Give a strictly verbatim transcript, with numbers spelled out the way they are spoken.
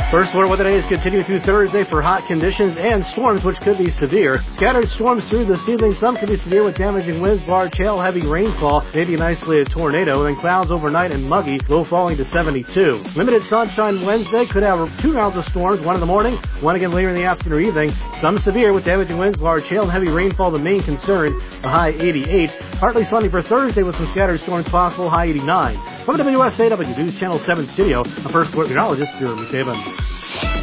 First alert weather days continue through Thursday for hot conditions and storms which could be severe. Scattered storms through this evening. Some could be severe with damaging winds, large hail, heavy rainfall, maybe an isolated tornado, and then clouds overnight and muggy, low falling to seventy-two. Limited sunshine Wednesday. Could have two rounds of storms, one in the morning, one again later in the afternoon or evening. Some severe with damaging winds, large hail, and heavy rainfall, the main concern. The high eighty-eight. Partly sunny for Thursday with some scattered storms possible, high eighty-nine. From the W S A W News Channel seven studio, a first alert meteorologist, Jeremy Taven.